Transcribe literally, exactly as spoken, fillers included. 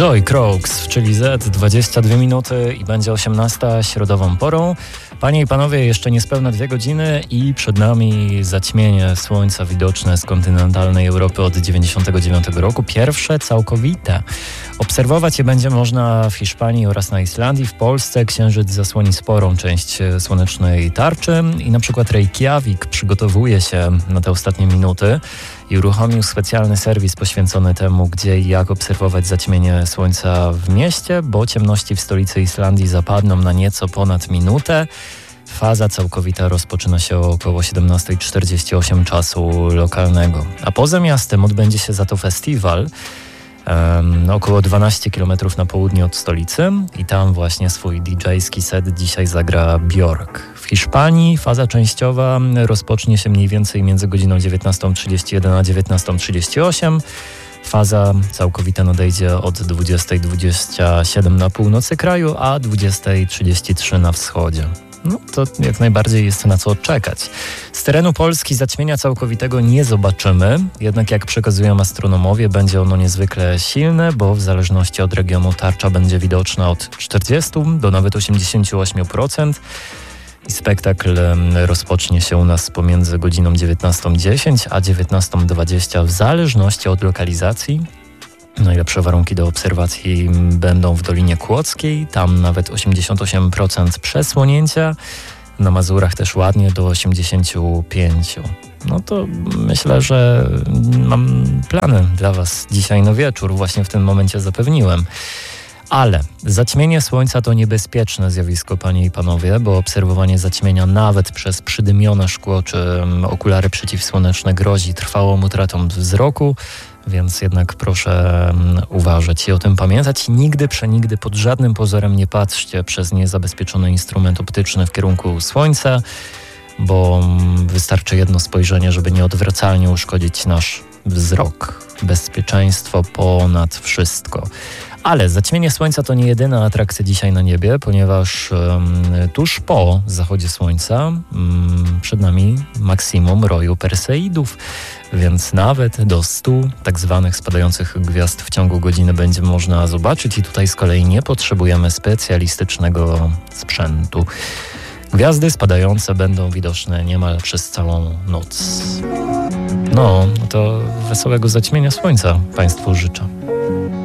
Joy Croaks, czyli Z, dwadzieścia dwie minuty i będzie osiemnasta środową porą. Panie i panowie, jeszcze niespełna dwie godziny i przed nami zaćmienie słońca widoczne z kontynentalnej Europy od dziewięćdziesiątego dziewiątego roku. Pierwsze całkowite. Obserwować je będzie można w Hiszpanii oraz na Islandii. W Polsce księżyc zasłoni sporą część słonecznej tarczy i na przykład Reykjavik przygotowuje się na te ostatnie minuty i uruchomił specjalny serwis poświęcony temu, gdzie i jak obserwować zaćmienie słońca w mieście, bo ciemności w stolicy Islandii zapadną na nieco ponad minutę. Faza całkowita rozpoczyna się o około siedemnasta czterdzieści osiem czasu lokalnego. A poza miastem odbędzie się za to festiwal um, około dwanaście kilometrów na południe od stolicy i tam właśnie swój didżejski set dzisiaj zagra Björk. W Hiszpanii faza częściowa rozpocznie się mniej więcej między godziną dziewiętnastą trzydzieści jeden a dziewiętnastą trzydzieści osiem. Faza całkowita nadejdzie od dwudziestej dwadzieścia siedem na północy kraju, a dwudziestej trzydzieści trzy na wschodzie. No to jak najbardziej jest na co czekać. Z terenu Polski zaćmienia całkowitego nie zobaczymy, jednak jak przekazują astronomowie, będzie ono niezwykle silne, bo w zależności od regionu tarcza będzie widoczna od czterdziestu do nawet osiemdziesięciu ośmiu procent. I spektakl rozpocznie się u nas pomiędzy godziną dziewiętnastą dziesięć a dziewiętnastą dwadzieścia w zależności od lokalizacji. Najlepsze warunki do obserwacji będą w Dolinie Kłodzkiej, tam nawet osiemdziesiąt osiem procent przesłonięcia, na Mazurach też ładnie do osiemdziesięciu pięciu procent. No to myślę, że mam plany dla Was dzisiaj na wieczór, właśnie w tym momencie zapewniłem. Ale zaćmienie słońca to niebezpieczne zjawisko, panie i panowie, bo obserwowanie zaćmienia nawet przez przydymione szkło czy okulary przeciwsłoneczne grozi trwałą utratą wzroku, więc jednak proszę uważać i o tym pamiętać. Nigdy, przenigdy, pod żadnym pozorem nie patrzcie przez niezabezpieczony instrument optyczny w kierunku słońca, bo wystarczy jedno spojrzenie, żeby nieodwracalnie uszkodzić nasz wzrok. Bezpieczeństwo ponad wszystko. Ale zaćmienie słońca to nie jedyna atrakcja dzisiaj na niebie, ponieważ um, tuż po zachodzie słońca um, przed nami maksimum roju Perseidów, więc nawet do stu tak zwanych spadających gwiazd w ciągu godziny będzie można zobaczyć i tutaj z kolei nie potrzebujemy specjalistycznego sprzętu. Gwiazdy spadające będą widoczne niemal przez całą noc. No, to wesołego zaćmienia słońca Państwu życzę.